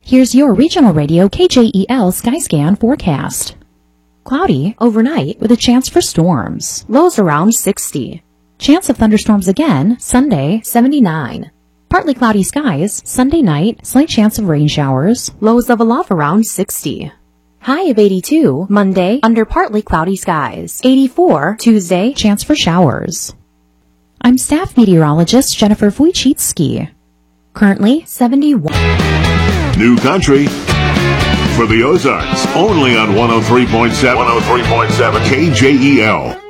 Here's your regional radio KJEL Skyscan forecast. Cloudy overnight with a chance for storms. Lows around 60. Chance of thunderstorms again Sunday, 79. Partly cloudy skies Sunday night, slight chance of rain showers. Lows level off around 60. High of 82 Monday under partly cloudy skies. 84 Tuesday, chance for showers. I'm staff meteorologist Jennifer Wojcicki. Currently 71. New country for the Ozarks, only on 103.7 KJEL.